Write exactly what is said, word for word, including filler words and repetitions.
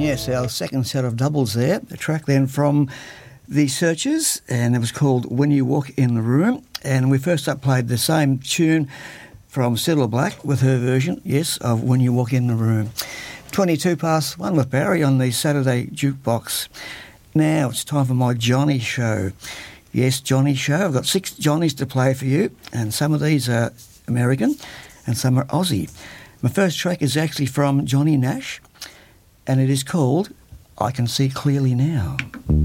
yes, our second set of doubles there. A track then from The Searchers, and it was called When You Walk in the Room. And we first up played the same tune from Cilla Black with her version, yes, of When You Walk in the Room. twenty-two past one with Barry on the Saturday Jukebox. Now it's time for my Johnny Show. Yes, Johnny Show. I've got six Johnnies to play for you, and some of these are American and some are Aussie. My first track is actually from Johnny Nash, and it is called I Can See Clearly Now.